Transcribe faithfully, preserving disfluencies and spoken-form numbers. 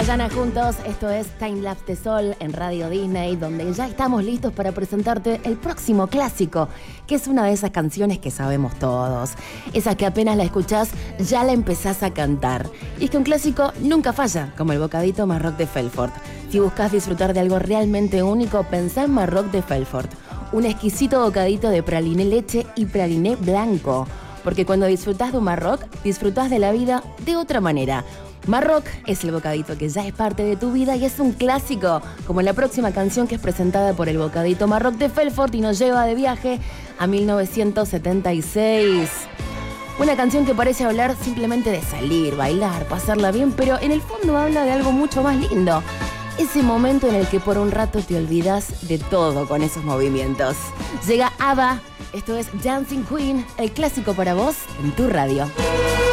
Mañana juntos, esto es Time Lapse de Sol en Radio Disney, donde ya estamos listos para presentarte el próximo clásico, que es una de esas canciones que sabemos todos, esas que apenas la escuchás ya la empezás a cantar. Y es que un clásico nunca falla, como el bocadito Marroc de Felfort. Si buscas disfrutar de algo realmente único, pensá en Marroc de Felfort, un exquisito bocadito de praliné leche y praliné blanco, porque cuando disfrutás de un Marroc, disfrutás de la vida de otra manera. Marroc es el bocadito que ya es parte de tu vida y es un clásico, como la próxima canción que es presentada por el bocadito Marroc de Felfort y nos lleva de viaje a mil novecientos setenta y seis. Una canción que parece hablar simplemente de salir, bailar, pasarla bien, pero en el fondo habla de algo mucho más lindo. Ese momento en el que por un rato te olvidas de todo con esos movimientos. Llega ABBA, esto es Dancing Queen, el clásico para vos en tu radio.